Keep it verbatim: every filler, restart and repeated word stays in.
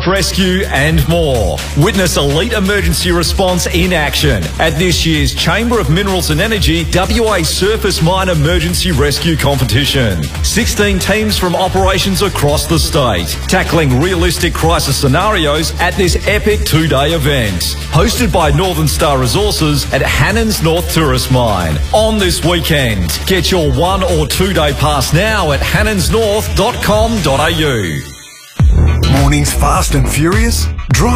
search, rescue and more. Witness elite emergency response in action at this year's Chamber of Minerals and Energy W A Surface Mine Emergency Rescue Competition. sixteen teams from operations across the state, tackling realistic crisis scenarios at this epic two-day event. Hosted by Northern Star Resources at Hannans North Tourist Mine. On this weekend, get your one or two-day pass now at hannans north dot com dot a u. Mornings fast and furious? Drive